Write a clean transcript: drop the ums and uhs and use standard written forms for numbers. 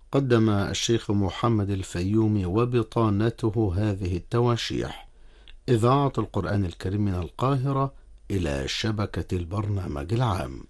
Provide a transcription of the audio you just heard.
قدم الشيخ محمد الفيومي وبطانته هذه التواشيح: إذاعة القرآن الكريم من القاهرة إلى شبكة البرنامج العام.